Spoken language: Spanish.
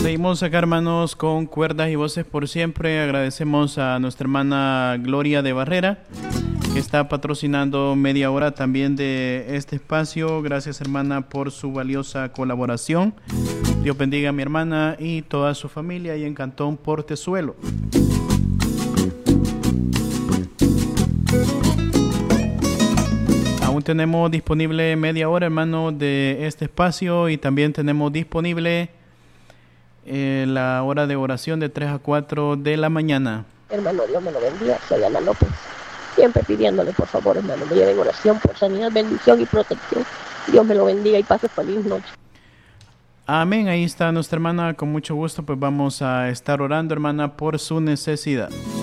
Seguimos acá, hermanos, con Cuerdas y Voces por Siempre. Agradecemos a nuestra hermana Gloria de Barrera, que está patrocinando media hora también de este espacio. Gracias, hermana, por su valiosa colaboración. Dios bendiga a mi hermana y toda su familia ahí en Cantón Portezuelo. Aún tenemos disponible media hora, hermano, de este espacio, y también tenemos disponible la hora de oración de 3 a 4 de la mañana. Hermano, Dios me lo bendiga. Soy Ana López. Siempre pidiéndole, por favor, hermano, me lleven oración por sanidad, bendición y protección. Dios me lo bendiga y pase feliz noche. Amén. Ahí está nuestra hermana. Con mucho gusto, pues vamos a estar orando, hermana, por su necesidad.